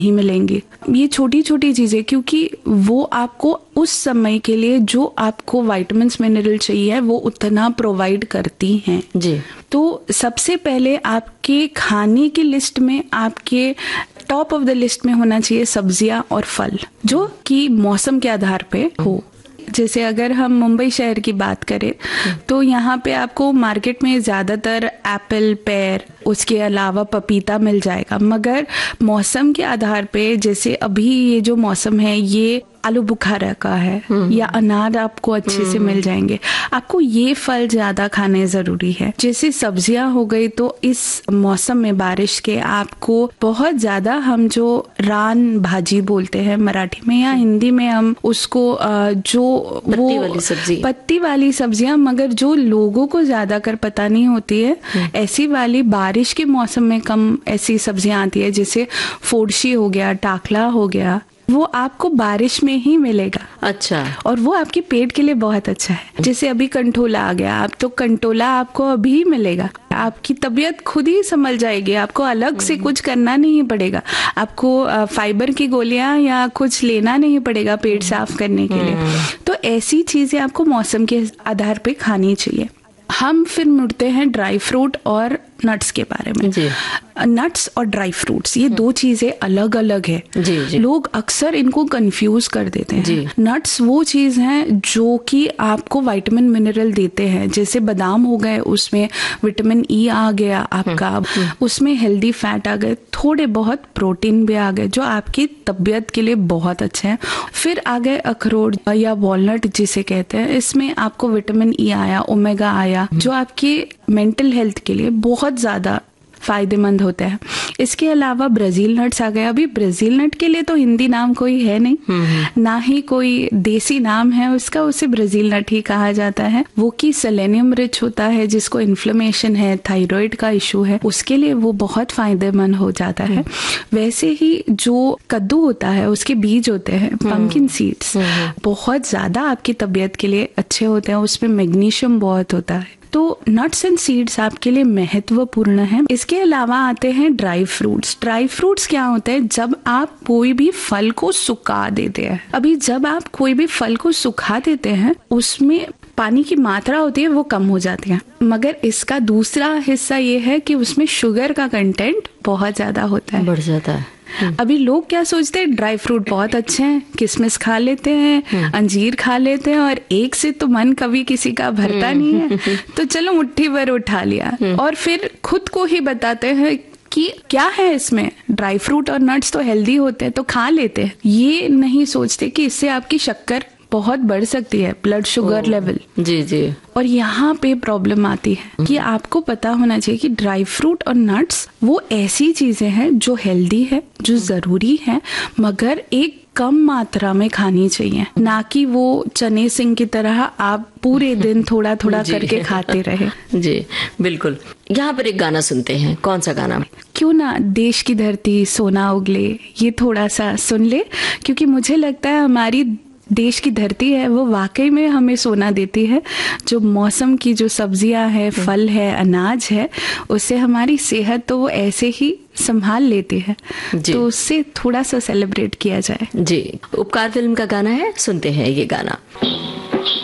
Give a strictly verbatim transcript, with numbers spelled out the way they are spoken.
ही मिलेंगी। ये छोटी छोटी चीजें, क्योंकि वो आपको उस समय के लिए जो आपको विटामिन्स मिनरल चाहिए वो उतना प्रोवाइड करती हैं जी। तो सबसे पहले आपके खाने की लिस्ट में, आपके टॉप ऑफ द लिस्ट में होना चाहिए सब्जियां और फल, जो कि मौसम के आधार पे हो। जैसे अगर हम मुंबई शहर की बात करें तो यहाँ पे आपको मार्केट में ज्यादातर एप्पल, पेयर, उसके अलावा पपीता मिल जाएगा। मगर मौसम के आधार पे, जैसे अभी ये जो मौसम है ये आलू बुखारा का है या अनार आपको अच्छे से मिल जाएंगे। आपको ये फल ज्यादा खाने जरूरी है। जैसे सब्जियां हो गई तो इस मौसम में बारिश के आपको बहुत ज्यादा, हम जो रान भाजी बोलते हैं मराठी में या हिंदी में, हम उसको जो पत्ती वो वाली सब्जी पत्ती वाली सब्जियां, मगर जो लोगों को ज्यादा कर पता नहीं होती है, ऐसी वाली बारिश के मौसम में कम ऐसी सब्जियां आती है। जैसे फोड़शी हो गया, टाकला हो गया, वो आपको बारिश में ही मिलेगा। अच्छा। और वो आपके पेट के लिए बहुत अच्छा है। जैसे अभी कंटोला आ गया, आप तो कंटोला आपको अभी मिलेगा। आपकी तबीयत खुद ही संभल जाएगी, आपको अलग से कुछ करना नहीं पड़ेगा। आपको फाइबर की गोलियां या कुछ लेना नहीं पड़ेगा पेट साफ करने के लिए। तो ऐसी चीजें आपको मौसम के आधार पे खानी चाहिए। हम फिर मुड़ते हैं ड्राई फ्रूट और नट्स के बारे में। जी। नट्स और ड्राई फ्रूट्स ये दो चीजें अलग अलग है। जी, जी। लोग अक्सर इनको कंफ्यूज कर देते हैं। जी। नट्स वो चीज हैं जो कि आपको विटामिन मिनरल देते हैं। जैसे बादाम हो गए, उसमें विटामिन ई आ गया आपका, उसमें हेल्दी फैट आ गए, थोड़े बहुत प्रोटीन भी आ गए जो आपकी तबीयत के लिए बहुत अच्छे हैं। फिर आ गए अखरोट या वॉलनट जिसे कहते हैं, इसमें आपको विटामिन ई आया, ओमेगा आया, जो आपकी मेंटल हेल्थ के लिए बहुत ज्यादा फायदेमंद होता है। इसके अलावा ब्राजील नट्स आ गए। अभी ब्राजील नट के लिए तो हिंदी नाम कोई है नहीं, ना ही कोई देसी नाम है उसका, उसे ब्राजील नट ही कहा जाता है। वो कि सेलेनियम रिच होता है, जिसको इन्फ्लेमेशन है, थायराइड का इशू है, उसके लिए वो बहुत फायदेमंद हो जाता है। वैसे ही जो कद्दू होता है, उसके बीज होते हैं, पंपकिन सीड्स, बहुत ज्यादा आपकी तबीयत के लिए अच्छे होते हैं। उसमें मैग्नीशियम बहुत होता है। तो नट्स एंड सीड्स आपके लिए महत्वपूर्ण है। इसके अलावा आते हैं ड्राई फ्रूट्स। ड्राई फ्रूट्स क्या होते हैं? जब आप कोई भी फल को सुखा देते हैं। अभी जब आप कोई भी फल को सुखा देते हैं, उसमें पानी की मात्रा होती है वो कम हो जाती है। मगर इसका दूसरा हिस्सा ये है कि उसमें शुगर का कंटेंट बहुत ज्यादा होता है, बढ़ जाता है। अभी लोग क्या सोचते हैं, ड्राई फ्रूट बहुत अच्छे हैं, किशमिश खा लेते हैं, अंजीर खा लेते हैं, और एक से तो मन कभी किसी का भरता नहीं है, तो चलो मुट्ठी भर उठा लिया, और फिर खुद को ही बताते हैं कि क्या है इसमें, ड्राई फ्रूट और नट्स तो हेल्दी होते हैं तो खा लेते हैं। ये नहीं सोचते कि इससे आपकी शक्कर बहुत बढ़ सकती है, ब्लड शुगर लेवल। जी जी। और यहाँ पे प्रॉब्लम आती है कि आपको पता होना चाहिए कि ड्राई फ्रूट और नट्स वो ऐसी चीजें हैं जो हेल्दी है, जो जरूरी है, मगर एक कम मात्रा में खानी चाहिए, ना कि वो चने सिंह की तरह आप पूरे दिन थोड़ा थोड़ा करके खाते रहे। जी बिल्कुल। यहाँ पर एक गाना सुनते हैं, कौन सा गाना? क्यों ना देश की धरती सोना उगले, ये थोड़ा सा सुन ले, क्योंकि मुझे लगता है हमारी देश की धरती है वो वाकई में हमें सोना देती है। जो मौसम की जो सब्जियां है, फल है, अनाज है, उससे हमारी सेहत तो वो ऐसे ही संभाल लेती है, तो उससे थोड़ा सा सेलिब्रेट किया जाए। जी। उपकार फिल्म का गाना है, सुनते हैं ये गाना।